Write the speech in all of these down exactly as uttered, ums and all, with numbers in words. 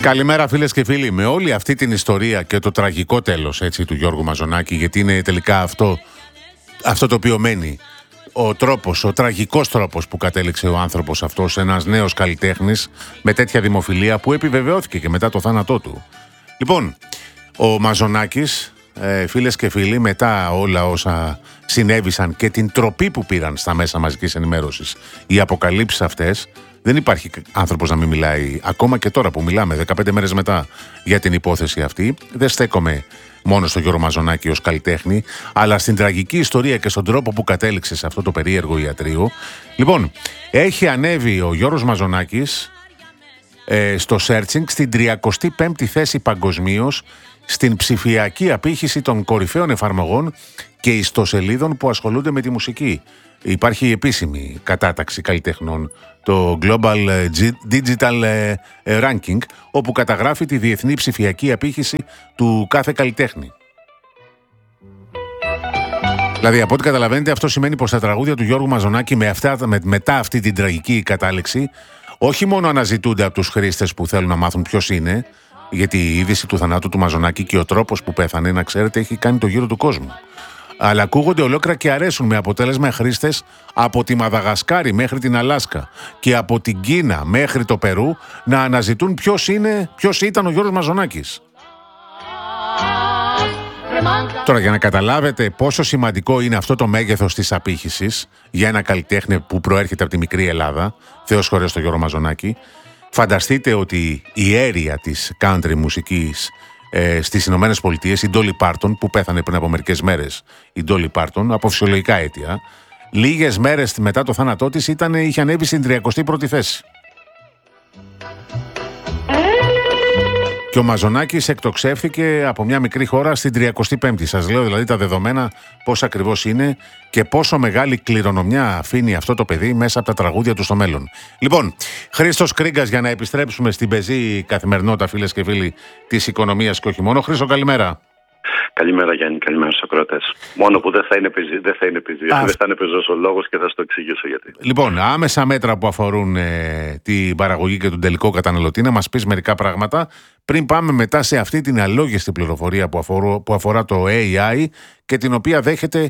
Καλημέρα φίλες και φίλοι. Με όλη αυτή την ιστορία και το τραγικό τέλος έτσι, του Γιώργου Μαζονάκη, γιατί είναι τελικά αυτό, αυτό το οποίο μένει, ο τρόπος, ο τραγικός τρόπος που κατέληξε ο άνθρωπος αυτός, ένας νέος καλλιτέχνης με τέτοια δημοφιλία που επιβεβαιώθηκε και μετά το θάνατό του. Λοιπόν, ο Μαζονάκης, ε, φίλες και φίλοι, μετά όλα όσα συνέβησαν και την τροπή που πήραν στα μέσα μαζικής ενημέρωσης, οι αποκαλύψεις αυτές, δεν υπάρχει άνθρωπος να μην μιλάει, ακόμα και τώρα που μιλάμε, δεκαπέντε μέρες μετά, για την υπόθεση αυτή. Δεν στέκομαι μόνο στο Γιώργο Μαζονάκη ως καλλιτέχνη, αλλά στην τραγική ιστορία και στον τρόπο που κατέληξε σε αυτό το περίεργο ιατρείο. Λοιπόν, έχει ανέβει ο Γιώργος Μαζονάκης ε, στο searching στην τριακοστή πέμπτη θέση παγκοσμίως στην ψηφιακή απήχηση των κορυφαίων εφαρμογών και ιστοσελίδων που ασχολούνται με τη μουσική. Υπάρχει επίσημη κατάταξη καλλιτεχνών, το Global Digital Ranking, όπου καταγράφει τη διεθνή ψηφιακή απήχηση του κάθε καλλιτέχνη. Δηλαδή, από ό,τι καταλαβαίνετε, αυτό σημαίνει πως τα τραγούδια του Γιώργου Μαζονάκη με αυτά, με, μετά αυτή την τραγική κατάληξη, όχι μόνο αναζητούνται από τους χρήστες που θέλουν να μάθουν ποιος είναι, γιατί η είδηση του θανάτου του Μαζονάκη και ο τρόπος που πέθανε, να ξέρετε, έχει κάνει το γύρο του κόσμου. Αλλά ακούγονται ολόκληρα και αρέσουν, με αποτέλεσμα χρήστες από τη Μαδαγασκάρη μέχρι την Αλάσκα και από την Κίνα μέχρι το Περού να αναζητούν ποιος είναι, ποιος ήταν ο Γιώργος Μαζονάκης. Τώρα, για να καταλάβετε πόσο σημαντικό είναι αυτό το μέγεθος της απήχησης για ένα καλλιτέχνη που προέρχεται από τη μικρή Ελλάδα, Θεός χωρές στο Γιώργο Μαζονάκη, φανταστείτε ότι η αίρια της country μουσικής ε, στις Ηνωμένες Πολιτείες, η Dolly Parton, που πέθανε πριν από μερικές μέρες, η Dolly Parton, από φυσιολογικά αίτια, λίγες μέρες μετά το θάνατό της ήταν, είχε ανέβει στην τριακοστή πρώτη θέση. Και ο Μαζονάκης εκτοξεύθηκε από μια μικρή χώρα στην τριακοστή πέμπτη. Σας λέω δηλαδή τα δεδομένα πώς ακριβώς είναι και πόσο μεγάλη κληρονομιά αφήνει αυτό το παιδί μέσα από τα τραγούδια του στο μέλλον. Λοιπόν, Χρήστος Κρίγκας, για να επιστρέψουμε στην πεζή καθημερινότητα, φίλες και φίλοι, της οικονομίας και όχι μόνο. Χρήστο, καλημέρα. Καλημέρα Γιάννη, καλημέρα στους ακροατές. Μόνο που δεν θα είναι πεζή, δεν θα είναι πεζή, Α... δεν θα είναι πεζός ο λόγος και θα σου το εξηγήσω γιατί. Λοιπόν, άμεσα μέτρα που αφορούν ε, την παραγωγή και τον τελικό καταναλωτή, να μας πεις μερικά πράγματα πριν πάμε μετά σε αυτή την αλόγιστη πληροφορία που, αφορώ, που αφορά το έι άι και την οποία δέχεται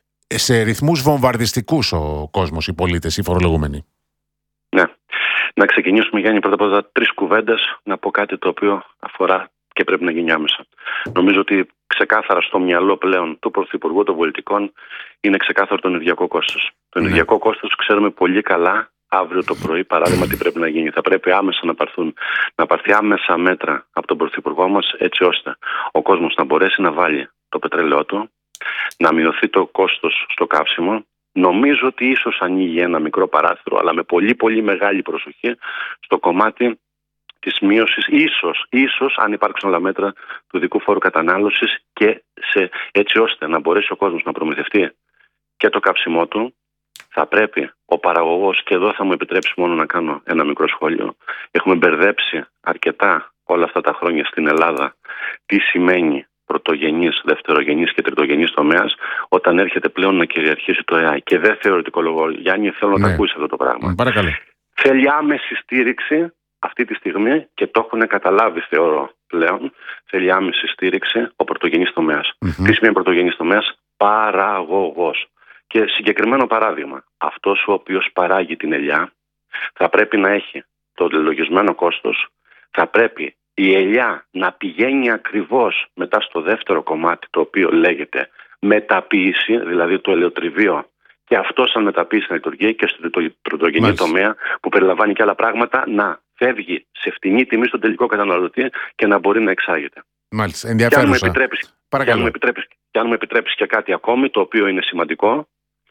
σε ρυθμούς βομβαρδιστικούς ο κόσμος, οι πολίτες, οι φορολογούμενοι. Ναι. Να ξεκινήσουμε, Γιάννη, πρώτα απ' όλα τρεις κουβέντες, να πω κάτι το οποίο αφορά και πρέπει να γίνει άμεσα. Νομίζω ότι ξεκάθαρα στο μυαλό πλέον του Πρωθυπουργού των Πολιτικών είναι ξεκάθαρο το ενεργειακό κόστος. Το ναι. ενεργειακό κόστος ξέρουμε πολύ καλά αύριο το πρωί, παράδειγμα, τι πρέπει να γίνει. Θα πρέπει άμεσα να πάρθουν, να πάρθει άμεσα μέτρα από τον Πρωθυπουργό μας, έτσι ώστε ο κόσμος να μπορέσει να βάλει το πετρέλαιό του, να μειωθεί το κόστος στο καύσιμο. Νομίζω ότι ίσως ανοίγει ένα μικρό παράθυρο, αλλά με πολύ πολύ μεγάλη προσοχή στο κομμάτι της μείωσης, ίσως, ίσως αν υπάρξουν άλλα μέτρα του ειδικού φόρου κατανάλωσης και σε, έτσι ώστε να μπορέσει ο κόσμος να προμηθευτεί και το καύσιμό του, θα πρέπει ο παραγωγός, και εδώ θα μου επιτρέψει μόνο να κάνω ένα μικρό σχόλιο, έχουμε μπερδέψει αρκετά όλα αυτά τα χρόνια στην Ελλάδα τι σημαίνει πρωτογενής, δευτερογενής και τριτογενής τομέας όταν έρχεται πλέον να κυριαρχήσει το έι άι. Και δεν θεωρητικολογώ, Γιάννη, θέλω να ναι. το ακούσει αυτό το πράγμα. Παρακαλώ. Θέλει άμεση στήριξη αυτή τη στιγμή και το έχουν καταλάβει, θεωρώ πλέον, θέλει άμεση στήριξη ο πρωτογενής τομέας. Mm-hmm. Τι σημαίνει πρωτογενής τομέας? Παραγωγός. Και συγκεκριμένο παράδειγμα, αυτός ο οποίος παράγει την ελιά θα πρέπει να έχει το λογισμένο κόστος, θα πρέπει η ελιά να πηγαίνει ακριβώς μετά στο δεύτερο κομμάτι, το οποίο λέγεται μεταποίηση, δηλαδή το ελαιοτριβείο, και αυτό σαν μεταποίηση να λειτουργεί και στο πρωτογενή τομέα που περιλαμβάνει και άλλα πράγματα, να φεύγει σε φτηνή τιμή στον τελικό καταναλωτή και να μπορεί να εξάγεται. Μάλιστα, ενδιαφέρουσα. Και αν μου επιτρέπεις, και, αν μου επιτρέπεις, και αν μου επιτρέπεις και κάτι ακόμη, το οποίο είναι σημαντικό,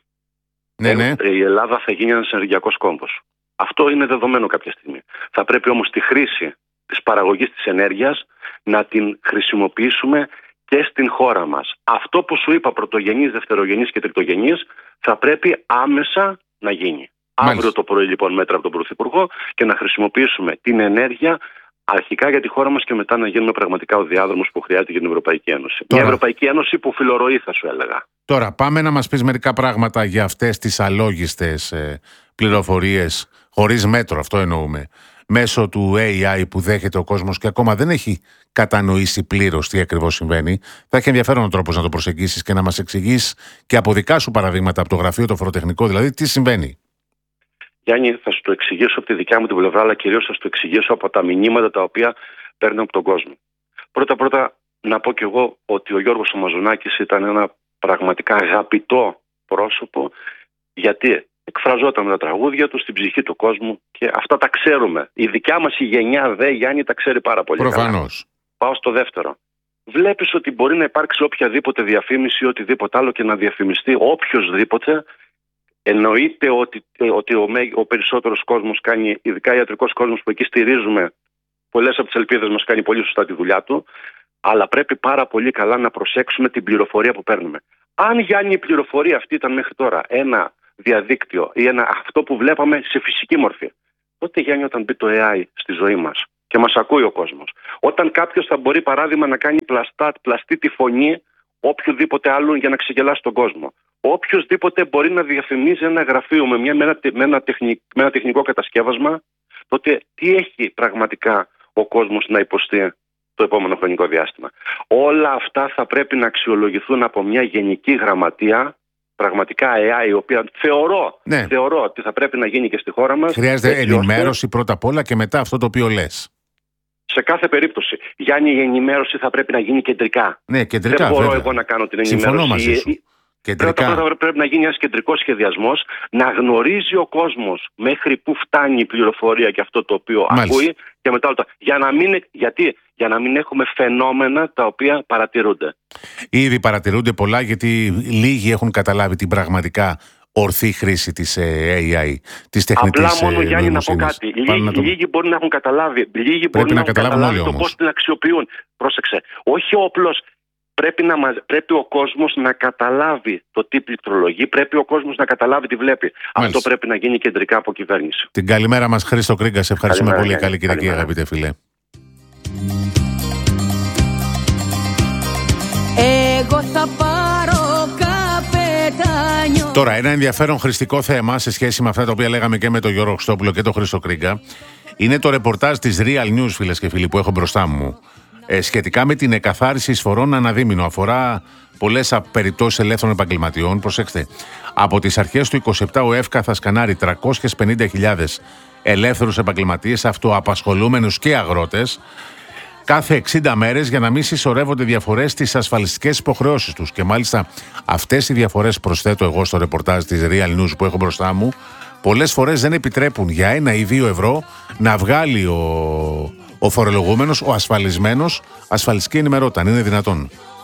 ναι, ναι. η Ελλάδα θα γίνει ένας ενεργειακός κόμβος. Αυτό είναι δεδομένο κάποια στιγμή. Θα πρέπει όμως τη χρήση της παραγωγής της ενέργειας να την χρησιμοποιήσουμε και στην χώρα μας. Αυτό που σου είπα, πρωτογενής, δευτερογενής και τριτογενής, θα πρέπει άμεσα να γίνει. Μάλιστα. Αύριο το πρωί λοιπόν μέτρα από τον Πρωθυπουργό και να χρησιμοποιήσουμε την ενέργεια αρχικά για τη χώρα μας και μετά να γίνουμε πραγματικά ο διάδρομος που χρειάζεται για την Ευρωπαϊκή Ένωση. Τώρα, μια Ευρωπαϊκή Ένωση που φιλορροεί, θα σου έλεγα. Τώρα πάμε να μας πεις μερικά πράγματα για αυτές τις αλόγιστες ε, πληροφορίες, χωρίς μέτρο, αυτό εννοούμε, μέσω του έι άι που δέχεται ο κόσμος και ακόμα δεν έχει κατανοήσει πλήρως τι ακριβώς συμβαίνει. Θα έχει ενδιαφέρον ο τρόπος να το προσεγγίσεις και να μας εξηγείς και από δικά σου παραδείγματα από το γραφείο το φοροτεχνικό, δηλαδή τι συμβαίνει. Γιάννη, θα σου το εξηγήσω από τη δικιά μου την πλευρά, αλλά κυρίως θα σου το εξηγήσω από τα μηνύματα τα οποία παίρνω από τον κόσμο. Πρώτα-πρώτα, να πω κι εγώ ότι ο Γιώργος ο Μαζονάκης ήταν ένα πραγματικά αγαπητό πρόσωπο, γιατί εκφραζόταν με τα τραγούδια του στην ψυχή του κόσμου και αυτά τα ξέρουμε. Η δικιά μας η γενιά, δε Γιάννη, τα ξέρει πάρα πολύ. Προφανώς. Καλά. Πάω στο δεύτερο. Βλέπεις ότι μπορεί να υπάρξει οποιαδήποτε διαφήμιση ή οτιδήποτε άλλο και να διαφημιστεί οποιοσδήποτε. Εννοείται ότι, ότι ο, ο περισσότερος κόσμος κάνει, ειδικά ιατρικός κόσμος που εκεί στηρίζουμε πολλές από τις ελπίδες μας, κάνει πολύ σωστά τη δουλειά του, αλλά πρέπει πάρα πολύ καλά να προσέξουμε την πληροφορία που παίρνουμε. Αν, Γιάννη, η πληροφορία αυτή ήταν μέχρι τώρα ένα διαδίκτυο ή ένα, αυτό που βλέπαμε σε φυσική μορφή, τότε, Γιάννη, όταν μπει το έι άι στη ζωή μας και μας ακούει ο κόσμος, όταν κάποιος θα μπορεί, παράδειγμα, να κάνει πλαστά, πλαστή τη φωνή οποιοδήποτε άλλον για να ξεγελάσει τον κόσμο, οποιοδήποτε μπορεί να διαφημίζει ένα γραφείο με, μια, με, ένα, με, ένα τεχνικ, με ένα τεχνικό κατασκεύασμα, τότε τι έχει πραγματικά ο κόσμος να υποστεί το επόμενο χρονικό διάστημα? Όλα αυτά θα πρέπει να αξιολογηθούν από μια γενική γραμματεία, πραγματικά έι άι, η οποία θεωρώ, ναι. θεωρώ ότι θα πρέπει να γίνει και στη χώρα μας. Χρειάζεται ενημέρωση πρώτα απ' όλα και μετά αυτό το οποίο λες. Σε κάθε περίπτωση, Γιάννη, η ενημέρωση θα πρέπει να γίνει κεντρικά. Ναι, κεντρικά. Δεν μπορώ βέβαια. εγώ να κάνω την ενημέρωση. Συμφωνώ μαζί σου. Πρώτα απ' πρέπει να γίνει ένας κεντρικός σχεδιασμός, να γνωρίζει ο κόσμος μέχρι που φτάνει η πληροφορία και αυτό το οποίο Μάλιστα. ακούει και μετά όλα. Για να μην, γιατί, για να μην έχουμε φαινόμενα τα οποία παρατηρούνται. Ήδη παρατηρούνται πολλά, γιατί λίγοι έχουν καταλάβει την πραγματικά ορθή χρήση της έι άι, της τεχνητής νοημοσύνης. Απλά μόνο, Γιάννη, να πω κάτι. Λίγοι, το... λίγοι μπορεί να έχουν καταλάβει, λίγοι μπορεί να, να έχουν καταλάβει το πώς την αξιοποιούν. Πρόσεξε, όχι όπλος. Πρέπει, να, πρέπει ο κόσμος να καταλάβει το τι πληκτρολογεί, πρέπει ο κόσμος να καταλάβει τι βλέπει. Μάλιστα. Αυτό πρέπει να γίνει κεντρικά από κυβέρνηση. Την καλημέρα μας, Χρήστο Κρίγκα. Σε ευχαριστούμε καλημέρα, πολύ. Καλή Κυριακή, αγαπητέ φίλε. Εγώ θα πάρω καπετάνιο. Τώρα, ένα ενδιαφέρον χρηστικό θέμα σε σχέση με αυτά τα οποία λέγαμε και με τον Γιώργο Χριστόπουλο και τον Χρήστο Κρίγκα είναι το ρεπορτάζ της Real News, φίλες και φίλοι, που έχω μπροστά μου. Ε, σχετικά με την εκαθάριση εισφορών αναδίμηνο. Αφορά πολλές περιπτώσεις ελεύθερων επαγγελματιών. Προσέξτε, από τις αρχές του είκοσι επτά ο ΕΦΚΑ θα σκανάρει τριακόσιες πενήντα χιλιάδες ελεύθερους επαγγελματίες, αυτοαπασχολούμενους και αγρότες, κάθε εξήντα μέρες για να μην συσσωρεύονται διαφορές στις ασφαλιστικές υποχρεώσεις τους. Και μάλιστα αυτές οι διαφορές, προσθέτω εγώ στο ρεπορτάζ της Real News που έχω μπροστά μου, πολλές φορές δεν επιτρέπουν για ένα ή δύο ευρώ να βγάλει ο, ο φορολογούμενος, ο ασφαλισμένος, ασφαλιστική ενημερότητα. Είναι δυνατόν?